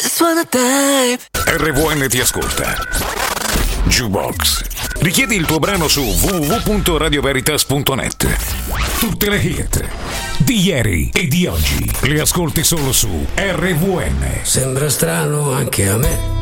just wanna dive. RVN ti ascolta. Jukebox. Richiedi il tuo brano su www.radioveritas.net. Tutte le hit di ieri e di oggi le ascolti solo su RVN. Sembra strano anche a me,